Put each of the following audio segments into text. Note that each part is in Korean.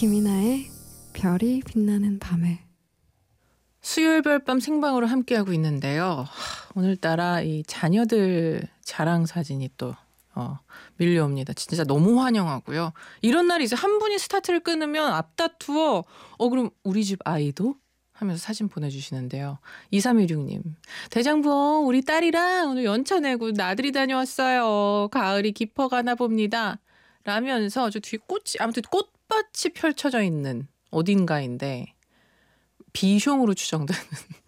김이나의 별이 빛나는 밤에. 수요일 별밤 생방으로 함께하고 있는데요. 오늘따라 이 자녀들 자랑 사진이 또 밀려옵니다. 진짜 너무 환영하고요. 이런 날이 있어요. 한 분이 스타트를 끊으면 앞다투어 그럼 우리 집 아이도? 하면서 사진 보내주시는데요. 2316님. 대장부 우리 딸이랑 오늘 연차 내고 나들이 다녀왔어요. 가을이 깊어가나 봅니다. 라면서 저 뒤에 아무튼 꽃밭이 펼쳐져 있는 어딘가인데 비숑으로 추정되는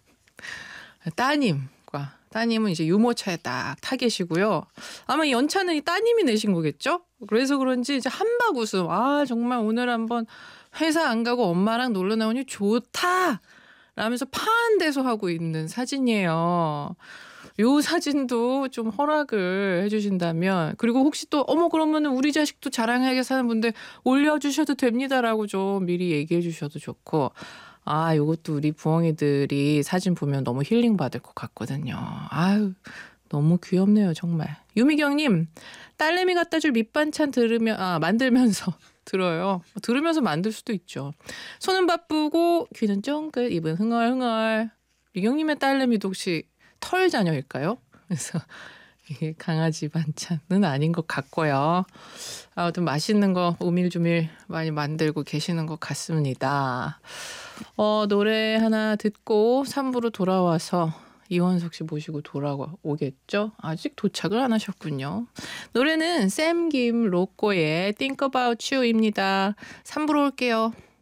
따님은 이제 유모차에 딱 타 계시고요. 아마 연차는 이 따님이 내신 거겠죠? 그래서 그런지 이제 한박 웃음. 정말 오늘 한번 회사 안 가고 엄마랑 놀러 나오니 좋다! 라면서 파한대소 하고 있는 사진이에요. 요 사진도 좀 허락을 해주신다면, 그리고 혹시 또 그러면은 우리 자식도 자랑하게 사는 분들 올려주셔도 됩니다라고 좀 미리 얘기해 주셔도 좋고, 요것도 우리 부엉이들이 사진 보면 너무 힐링 받을 것 같거든요. 너무 귀엽네요, 정말. 유미경님, 딸내미 갖다 줄 밑반찬 만들면서 들어요. 들으면서 만들 수도 있죠. 손은 바쁘고 귀는 쫑긋, 입은 흥얼흥얼. 미경님의 딸내미도 혹시 털 자녀일까요? 그래서 이게 강아지 반찬은 아닌 것 같고요. 아무튼 맛있는 거 오밀조밀 많이 만들고 계시는 것 같습니다. 노래 하나 듣고 3부로 돌아와서 이원석 씨 모시고 돌아오겠죠? 아직 도착을 안 하셨군요. 노래는 샘김 로꼬의 Think About You입니다. 3부로 올게요.